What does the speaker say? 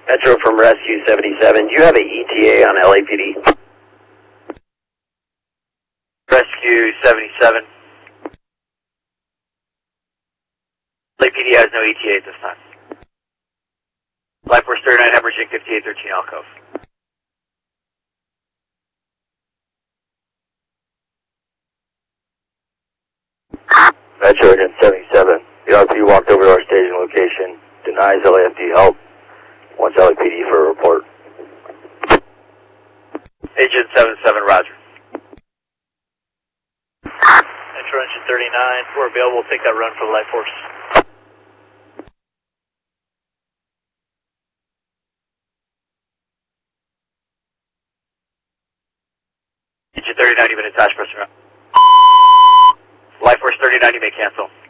Metro from Rescue 77. Do you have an ETA on LAPD? Rescue 77. LAPD has no ETA at this time. Life Force 39, hemorrhaging 5813 Alcove. Metro Agent 77. The RP walked over to our staging location. Denies LAFD help. Wants LAPD for a report. Agent 77, roger. Metro Engine 39, we're available. Take that run for the Life Force. Agent 39, you've been attached, press around. Life Force 39, you may cancel.